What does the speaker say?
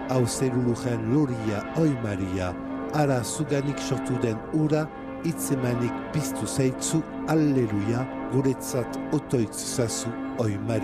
hau zerulujen loria oi Maria, ara zuganik sortu den ura, itzemanik piztu zaitzu, alleluia, guretzat otoitz zazu oi Maria.